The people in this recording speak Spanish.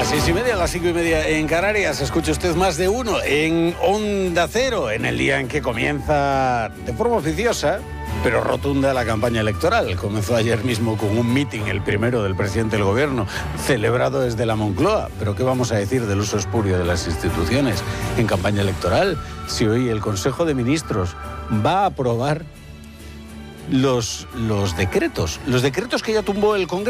6:30, a las 5:30 en Canarias. Escuche usted Más de Uno en Onda Cero, en el día en que comienza de forma oficiosa, pero rotunda, la campaña electoral. Comenzó ayer mismo con un mitin, el primero del presidente del gobierno, celebrado desde la Moncloa. Pero ¿qué vamos a decir del uso espurio de las instituciones en campaña electoral? Si hoy el Consejo de Ministros va a aprobar los decretos que ya tumbó el Congreso.